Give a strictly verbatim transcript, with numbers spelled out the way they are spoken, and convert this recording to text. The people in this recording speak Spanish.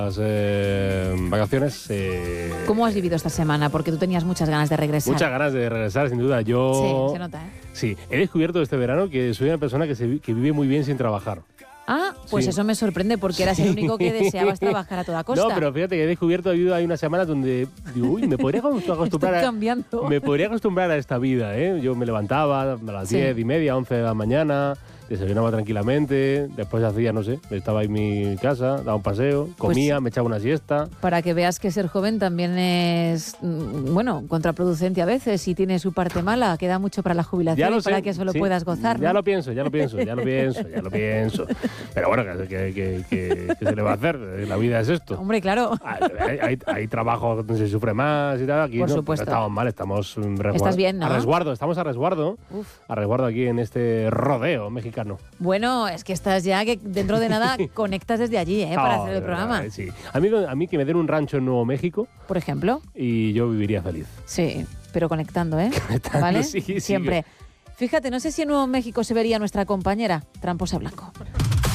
Las eh, vacaciones... Eh, ¿Cómo has vivido esta semana? Porque tú tenías muchas ganas de regresar. Muchas ganas de regresar, sin duda. Yo... Sí, se nota, ¿eh? Sí, he descubierto este verano que soy una persona que, se, que vive muy bien sin trabajar. Ah, pues Sí. eso me sorprende porque eras el único que deseabas trabajar a toda costa. No, pero fíjate que he descubierto que hay unas semanas donde digo, uy, me podría acostumbrar Estoy a, cambiando. me podría acostumbrar a esta vida, ¿eh? Yo me levantaba a las Sí. diez y media, once de la mañana, desayunaba tranquilamente, después hacía, no sé, estaba en mi casa, daba un paseo, comía, Pues, me echaba una siesta. Para que veas que ser joven también es, mm, bueno, contraproducente a veces y tiene su parte mala. Queda mucho para la jubilación Ya lo y para sé, que eso lo sí. puedas gozar, Ya ¿no? lo pienso, ya lo pienso, ya lo pienso, ya lo pienso. Pero bueno, que, que, que, que- que se le va a hacer, la vida es esto. Hombre, claro. Hay, hay, hay trabajo donde se sufre más y tal. Aquí Por no, supuesto. no estamos mal, estamos mm, resguardo, Estás bien, ¿no? a resguardo, estamos a resguardo, Uf. a resguardo aquí en este rodeo mexicano. Bueno, es que estás ya que dentro de nada conectas desde allí, ¿eh? Para Oh, hacer el de programa. verdad, sí. A mí, a mí que me den un rancho en Nuevo México Por ejemplo. y yo viviría feliz. Sí, pero conectando, ¿eh? Conectando, ¿Vale? sí, sí. Siempre. Fíjate, no sé si en Nuevo México se vería nuestra compañera, Tramposa Blanco.